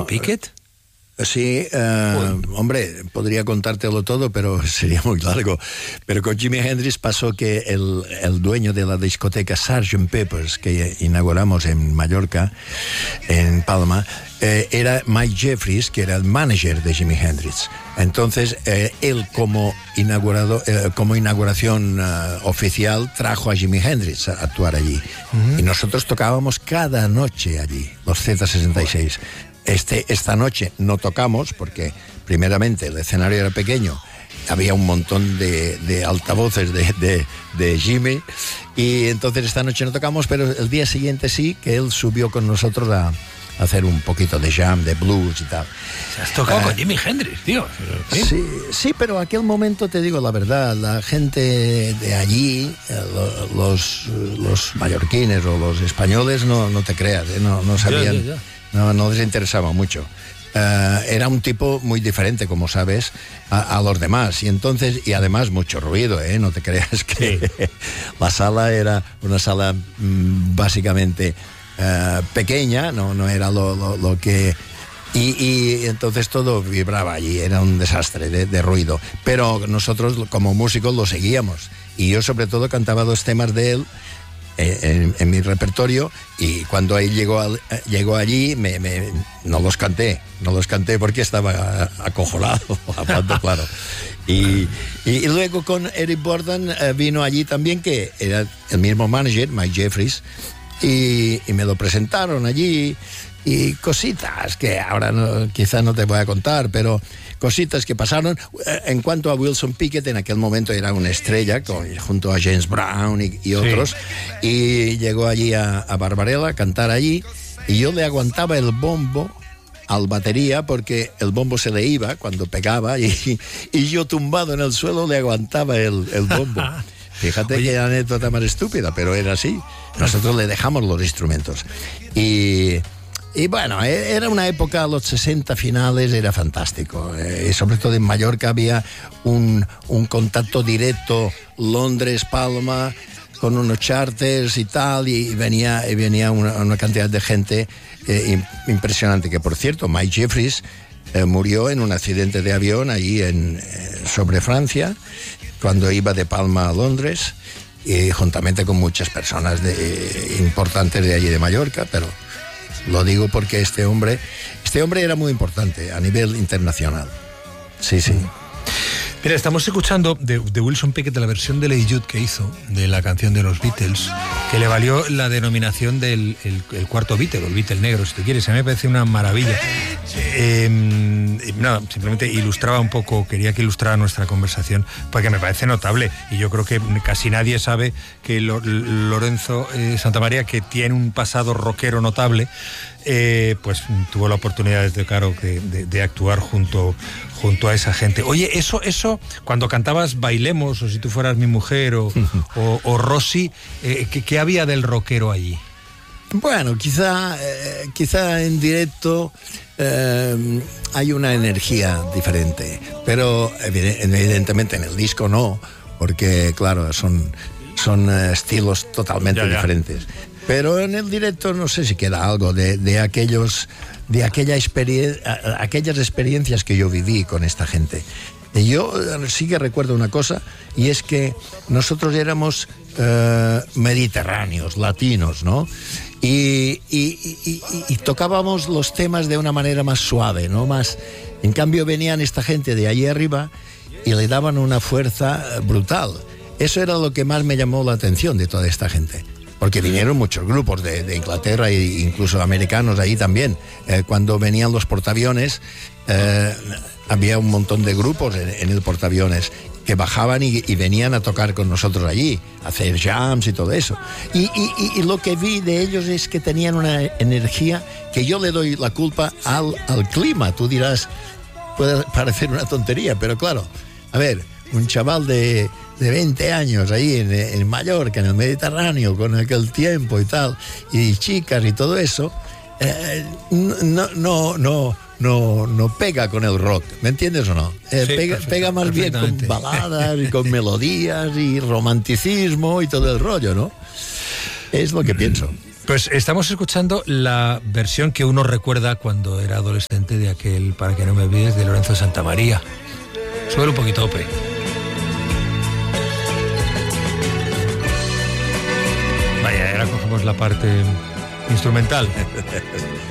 Pickett? Sí, hombre, podría contártelo todo, pero sería muy largo. Pero con Jimi Hendrix pasó que el dueño de la discoteca Sgt. Pepper's, que inauguramos en Mallorca, en Palma, era Mike Jeffries, que era el manager de Jimi Hendrix. Entonces, él como inauguración oficial trajo a Jimi Hendrix a actuar allí. Y nosotros tocábamos cada noche allí, los Z66. Esta noche no tocamos porque, primeramente, el escenario era pequeño, había un montón de altavoces de Jimmy, y entonces esta noche no tocamos, pero el día siguiente sí, que él subió con nosotros a hacer un poquito de jam, de blues y tal. Has tocado con Jimi Hendrix, tío. Sí, pero aquel momento, te digo la verdad, la gente de allí, los mallorquines o los españoles, no te creas, no sabían... Ya. No les interesaba mucho. Era un tipo muy diferente, como sabes, a los demás. Y además mucho ruido, no te creas que la sala era una sala básicamente pequeña, no era lo que... Y entonces todo vibraba allí, era un desastre de ruido. Pero nosotros como músicos lo seguíamos. Y yo sobre todo cantaba 2 temas de él en mi repertorio, y cuando él llegó allí no los canté porque estaba acojonado, hablando claro. Y luego con Eric Burdon vino allí también, que era el mismo manager, Mike Jeffries, y me lo presentaron allí, y cositas que ahora quizás no te voy a contar, pero cositas que pasaron. En cuanto a Wilson Pickett, en aquel momento era una estrella junto a James Brown y otros, y llegó allí a Barbarella a cantar allí, y yo le aguantaba el bombo al batería porque el bombo se le iba cuando pegaba, y yo tumbado en el suelo le aguantaba el bombo. Fíjate, oye, qué anécdota más estúpida, pero era así. Nosotros le dejamos los instrumentos. Y bueno, era una época, los 60 finales, era fantástico. Y sobre todo en Mallorca había un contacto directo, Londres, Palma, con unos charters y tal, y venía una cantidad de gente impresionante. Que por cierto, Mike Jeffries murió en un accidente de avión allí sobre Francia, cuando iba de Palma a Londres, y juntamente con muchas personas importantes de allí de Mallorca, pero... Lo digo porque este hombre era muy importante a nivel internacional. Sí. Mira, estamos escuchando de Wilson Pickett la versión de Lady Jude que hizo de la canción de los Beatles, que le valió la denominación del el cuarto Beatle, o el Beatle negro, si tú quieres. A mí me parece una maravilla. Nada, simplemente ilustraba un poco, quería que ilustrara nuestra conversación, porque me parece notable, y yo creo que casi nadie sabe que Lorenzo Santamaría, que tiene un pasado rockero notable, pues tuvo la oportunidad de actuar junto a esa gente. Oye, eso cuando cantabas Bailemos, o Si tú fueras mi mujer, o Rosy, ¿qué había del rockero allí? Bueno, quizá en directo hay una energía diferente, pero evidentemente en el disco no, porque claro, son estilos totalmente diferentes. Pero en el directo no sé si queda algo de aquellas experiencias que yo viví con esta gente. Y yo sí que recuerdo una cosa, y es que nosotros éramos mediterráneos, latinos, ¿no? Y tocábamos los temas de una manera más suave, ¿no? En cambio venían esta gente de allí arriba y le daban una fuerza brutal. Eso era lo que más me llamó la atención de toda esta gente. Porque vinieron muchos grupos de Inglaterra e incluso americanos ahí también. Cuando venían los portaaviones, había un montón de grupos en el portaaviones que bajaban y venían a tocar con nosotros allí, a hacer jams y todo eso. Y lo que vi de ellos es que tenían una energía que yo le doy la culpa al clima. Tú dirás, puede parecer una tontería, pero claro, a ver, un chaval de 20 años ahí en Mallorca, en el Mediterráneo, con aquel tiempo y tal, y chicas y todo eso, no pega con el rock, ¿me entiendes o no? Pega más bien con baladas y con melodías y romanticismo y todo el rollo, ¿no? Es lo que pienso. Pues estamos escuchando la versión que uno recuerda cuando era adolescente de aquel Para que no me olvides de Lorenzo Santamaría. Súbelo un poquito, Ope. Vaya, ahora cogemos la parte instrumental.